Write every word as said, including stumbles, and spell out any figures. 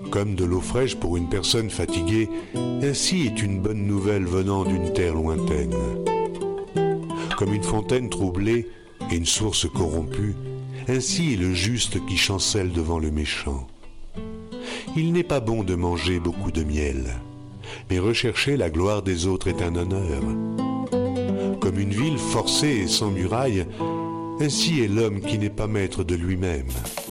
Comme de l'eau fraîche pour une personne fatiguée, ainsi est une bonne nouvelle venant d'une terre lointaine. Comme une fontaine troublée et une source corrompue, ainsi est le juste qui chancelle devant le méchant. Il n'est pas bon de manger beaucoup de miel, mais rechercher la gloire des autres est un honneur. Comme une ville forcée et sans muraille, ainsi est l'homme qui n'est pas maître de lui-même.